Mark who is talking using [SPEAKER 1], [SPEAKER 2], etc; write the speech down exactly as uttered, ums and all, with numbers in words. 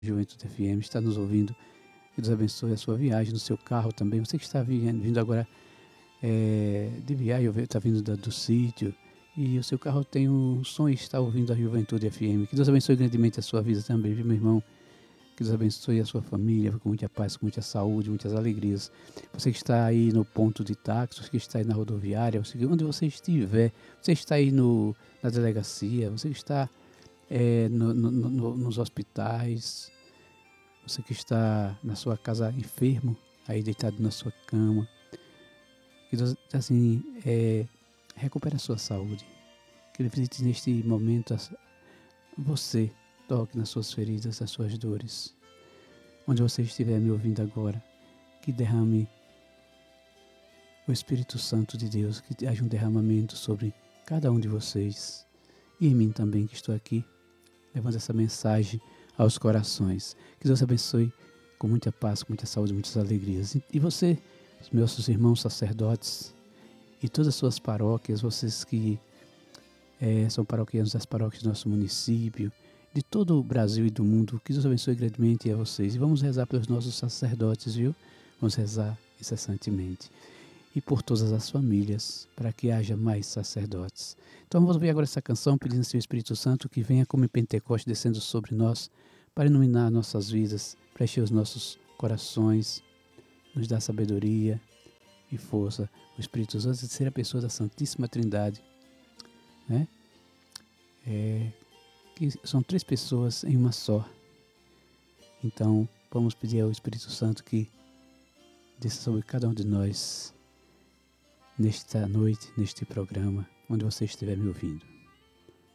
[SPEAKER 1] Juventude F M, está nos ouvindo. Que Deus abençoe a sua viagem, no seu carro também. Você que está vindo, vindo agora é, de viagem, está vindo da, do sítio, e o seu carro tem um som e está ouvindo a Juventude F M. Que Deus abençoe grandemente a sua vida também, viu, meu irmão? Que Deus abençoe a sua família com muita paz, com muita saúde, muitas alegrias. Você que está aí no ponto de táxi, você que está aí na rodoviária, você, onde você estiver, você está aí no, na delegacia, você que está é, no, no, no, nos hospitais, você que está na sua casa enfermo, aí deitado na sua cama, que Deus, assim, é, recupere a sua saúde. Que Ele visite neste momento você, toque nas suas feridas, nas suas dores. Onde você estiver me ouvindo agora, que derrame o Espírito Santo de Deus, que haja um derramamento sobre cada um de vocês e em mim também que estou aqui, levando essa mensagem aos corações. Que Deus abençoe com muita paz, com muita saúde, muitas alegrias. E você, os meus irmãos sacerdotes e todas as suas paróquias, vocês que é, são paroquianos das paróquias do nosso município, de todo o Brasil e do mundo, que Deus abençoe grandemente a vocês. E vamos rezar pelos nossos sacerdotes, viu? Vamos rezar incessantemente. E por todas as famílias, para que haja mais sacerdotes. Então vamos ouvir agora essa canção, pedindo ao Seu Espírito Santo que venha como em Pentecoste, descendo sobre nós, para iluminar nossas vidas, para encher os nossos corações, nos dar sabedoria e força. O Espírito Santo é a terceira pessoa da Santíssima Trindade, né? É, que são três pessoas em uma só. Então vamos pedir ao Espírito Santo que desça sobre cada um de nós nesta noite, neste programa, onde você estiver me ouvindo.